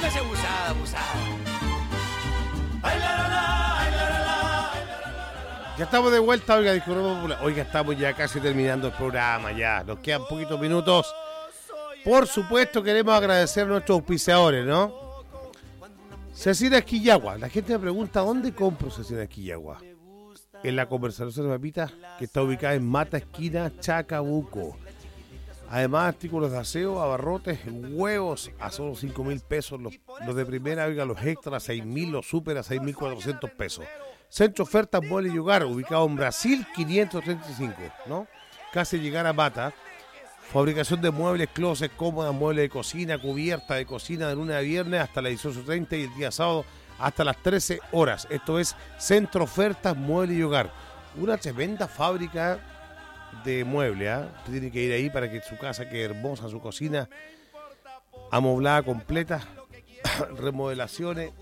Póngase abusada. Ya estamos de vuelta, oiga, Discorama Popular. Oiga, estamos ya casi terminando el programa, ya. Nos quedan poquitos minutos. Por supuesto, queremos agradecer a nuestros auspiciadores, ¿no? Cecina Quillagua. La gente me pregunta, ¿dónde compro Cecina Quillagua? En la Comercialización de Papitas, que está ubicada en Mata, esquina Chacabuco. Además, artículos de aseo, abarrotes, huevos a solo 5.000 pesos. Los de primera, oiga, los extras 6.000, los super a 6.400 pesos. Centro Ofertas Muebles y Hogar, ubicado en Brasil 535, ¿no? Casi llegar a Mata. Fabricación de muebles, closets, cómodas, muebles de cocina, cubierta de cocina de lunes a viernes hasta las 18:30 y el día sábado hasta las 13 horas. Esto es Centro Ofertas Muebles y Hogar. Una tremenda fábrica de muebles, ¿eh? Usted tiene que ir ahí para que su casa quede hermosa, su cocina amoblada completa, remodelaciones.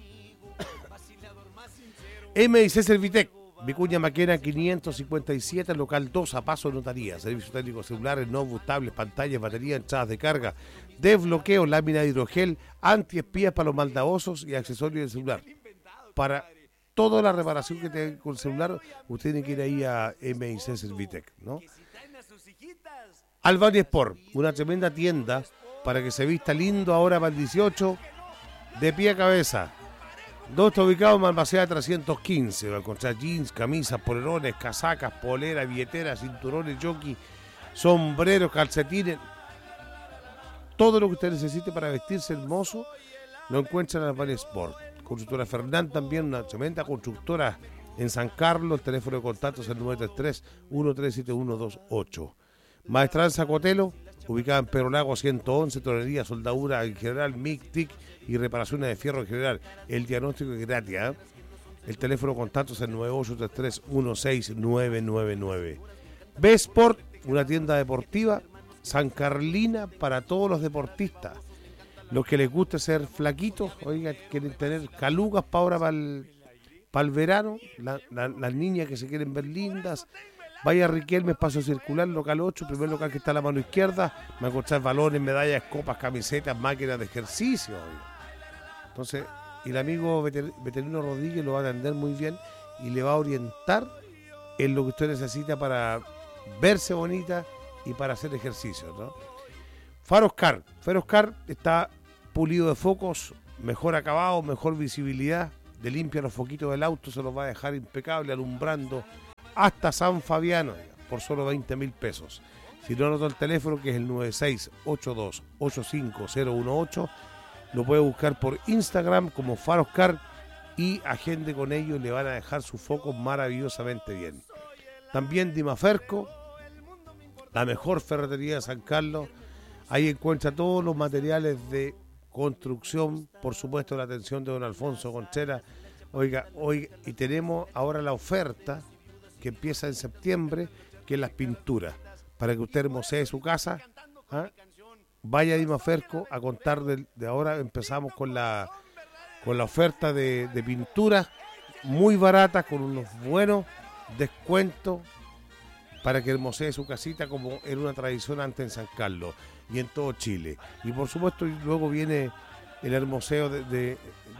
M&C Servitec, Vicuña Maquena 557, local 2, a paso de notaría. Servicios técnicos celulares, notebooks, tablets, pantallas, baterías, entradas de carga, desbloqueo, lámina de hidrogel, antiespías para los maldadosos y accesorios del celular. Para toda la reparación que tenga con el celular, usted tiene que ir ahí a M&C Servitec, ¿no? Albania Sport, una tremenda tienda para que se vista lindo ahora para el 18, de pie a cabeza. Dos está ubicado en Balmaceda 315. Va a encontrar jeans, camisas, polerones, casacas, poleras, billeteras, cinturones, jockey, sombreros, calcetines. Todo lo que usted necesite para vestirse hermoso lo encuentra en Albania Sport. Constructora Fernán también, una tremenda constructora en San Carlos. El teléfono de contacto es el 933-137128. Maestranza Cotelo, ubicada en Pedro Lago 111, tonería, soldadura en general, MIG, TIC y reparaciones de fierro en general. El diagnóstico es gratis, ¿eh? El teléfono de contacto es el 9833-16999. B-Sport, una tienda deportiva San Carlina para todos los deportistas. Los que les gusta ser flaquitos, oiga, quieren tener calugas para ahora para el verano, las niñas que se quieren ver lindas. Vaya a Riquelme, espacio circular, local 8, primer local que está a la mano izquierda. Va a encontrar balones, medallas, copas, camisetas, máquinas de ejercicio. Oiga. Entonces, el amigo Veterino Rodríguez lo va a atender muy bien y le va a orientar en lo que usted necesita para verse bonita y para hacer ejercicio, ¿no? Faroscar está pulido de focos, mejor acabado, mejor visibilidad, de limpia los foquitos del auto, se los va a dejar impecable, alumbrando hasta San Fabiano, por solo 20.000 pesos. Si no anotó el teléfono, que es el 9682-85018, lo puede buscar por Instagram como Faroscar y agende con ellos, le van a dejar sus focos maravillosamente bien. También Dimaferco, la mejor ferretería de San Carlos. Ahí encuentra todos los materiales de construcción, por supuesto la atención de don Alfonso Contreras. Oiga, y tenemos ahora la oferta que empieza en septiembre, que es las pinturas, para que usted hermosee su casa. ¿Ah? Vaya a Dimaferco a contar de ahora. Empezamos con la oferta de pinturas muy baratas, con unos buenos descuentos, para que hermosee su casita como era una tradición antes en San Carlos y en todo Chile. Y por supuesto luego viene el hermoseo del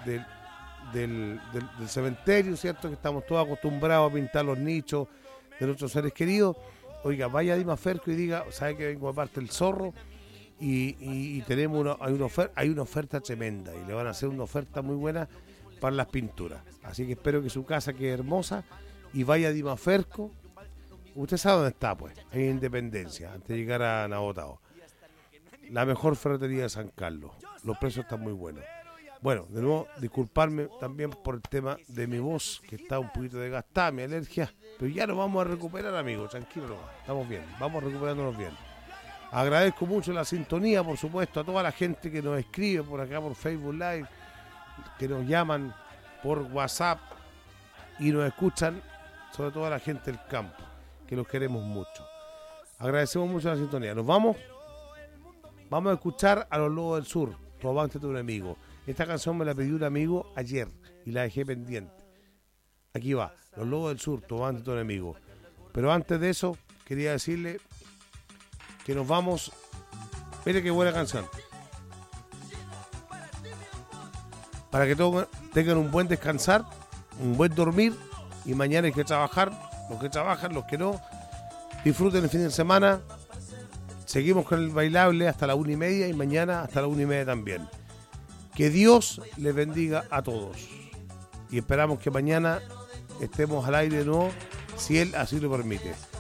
cementerio, ¿cierto? Que estamos todos acostumbrados a pintar los nichos de nuestros seres queridos. Oiga, vaya a Dimaferco y diga, ¿sabe que vengo aparte el zorro? Y tenemos hay una oferta tremenda y le van a hacer una oferta muy buena para las pinturas. Así que espero que su casa quede hermosa y vaya a Dimaferco. Usted sabe dónde está, pues, en Independencia, antes de llegar a Nabotao. La mejor ferretería de San Carlos. Los precios están muy buenos. Bueno, de nuevo, disculparme también por el tema de mi voz, que está un poquito desgastada, mi alergia, pero ya nos vamos a recuperar, amigos, tranquilo nomás, estamos bien, vamos recuperándonos bien. Agradezco mucho la sintonía, por supuesto, a toda la gente que nos escribe por acá, por Facebook Live, que nos llaman por WhatsApp y nos escuchan, sobre todo a la gente del campo, que los queremos mucho. Agradecemos mucho la sintonía. Nos vamos a escuchar a los Lobos del Sur, Tu avance de un amigo. Esta canción me la pidió un amigo ayer y la dejé pendiente. Aquí va, Los Lobos del Sur, Tu avance de un amigo. Pero antes de eso, quería decirle que nos vamos. Mire qué buena canción. para que todos tengan un buen descansar, un buen dormir, y mañana hay que trabajar, los que trabajan, los que no, disfruten el fin de semana. Seguimos con el bailable hasta la 1:30 y mañana hasta la 1:30 también. Que Dios les bendiga a todos. Y esperamos que mañana estemos al aire de nuevo, si Él así lo permite.